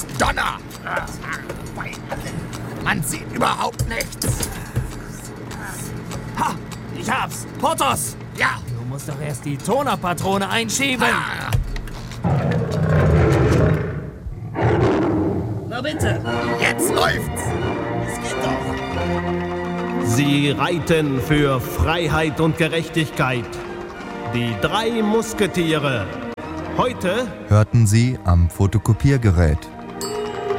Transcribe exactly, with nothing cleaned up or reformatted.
Blitz, Donner! Man sieht überhaupt nichts. Ha! Ich hab's! Porthos! Ja! Du musst doch erst die Tonerpatrone einschieben. Ah. Na bitte! Jetzt läuft's! Es geht doch! Sie reiten für Freiheit und Gerechtigkeit. Die drei Musketiere. Heute hörten Sie am Fotokopiergerät.